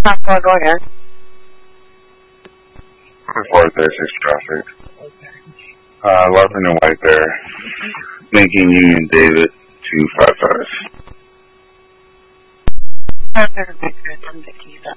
Go ahead. Report there, 6 traffic. 11 and white there. Lincoln Union David 255. Traffic will be good from the Giza.